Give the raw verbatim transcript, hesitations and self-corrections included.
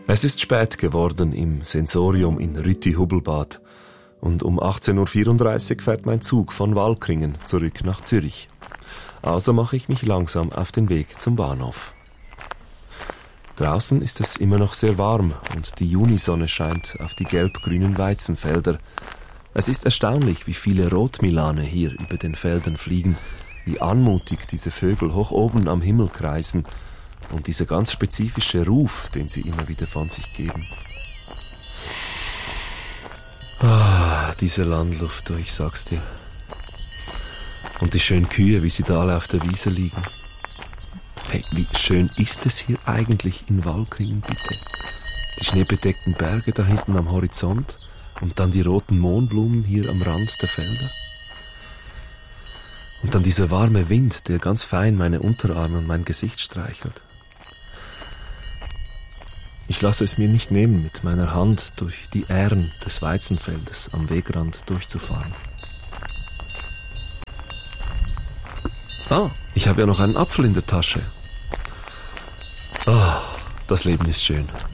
Es ist spät geworden im Sensorium in Rütti-Hubbelbad und um achtzehn Uhr vierunddreißig fährt mein Zug von Wallkringen zurück nach Zürich. Also mache ich mich langsam auf den Weg zum Bahnhof. Draußen ist es immer noch sehr warm und die Junisonne scheint auf die gelb-grünen Weizenfelder. Es ist erstaunlich, wie viele Rotmilane hier über den Feldern fliegen, wie anmutig diese Vögel hoch oben am Himmel kreisen und dieser ganz spezifische Ruf, den sie immer wieder von sich geben. Ah, diese Landluft, du, ich sag's dir. Und die schönen Kühe, wie sie da alle auf der Wiese liegen. Hey, wie schön ist es hier eigentlich in Wallkringen, bitte? Die schneebedeckten Berge da hinten am Horizont und dann die roten Mohnblumen hier am Rand der Felder. Und dann dieser warme Wind, der ganz fein meine Unterarme und mein Gesicht streichelt. Ich lasse es mir nicht nehmen, mit meiner Hand durch die Ähren des Weizenfeldes am Wegrand durchzufahren. Ah, ich habe ja noch einen Apfel in der Tasche. Ah, das Leben ist schön.